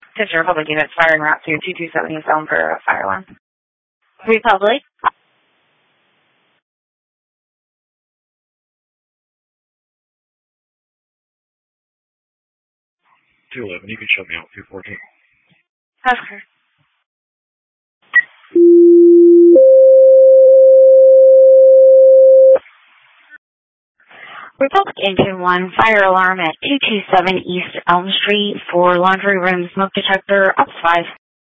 District Republic units firing route to 227 East Elm for a fire alarm. Republic. 211, you can shut me out, 214. Okay. Republic Engine 1, fire alarm at 227 East Elm Street for laundry room smoke detector, up 5.